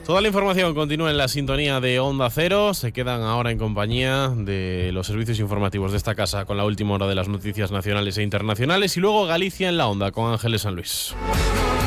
Toda la información continúa en la sintonía de Onda Cero. Se quedan ahora en compañía de los servicios informativos de esta casa con la última hora de las noticias nacionales e internacionales y luego Galicia en la Onda con Ángeles San Luis.